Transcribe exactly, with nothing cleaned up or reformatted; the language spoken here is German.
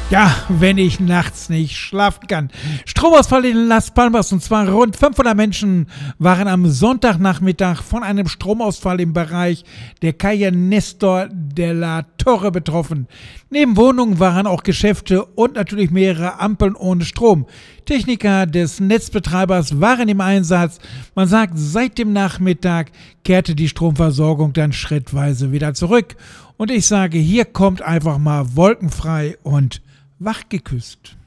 Ja, wenn ich nachts nicht schlafen kann. Stromausfall in Las Palmas, und zwar rund fünfhundert Menschen waren am Sonntagnachmittag von einem Stromausfall im Bereich der Calle Nestor de la Torre betroffen. Neben Wohnungen waren auch Geschäfte und natürlich mehrere Ampeln ohne Strom. Techniker des Netzbetreibers waren im Einsatz. Man sagt, seit dem Nachmittag kehrte die Stromversorgung dann schrittweise wieder zurück. Und ich sage, hier kommt einfach mal wolkenfrei und wach geküsst.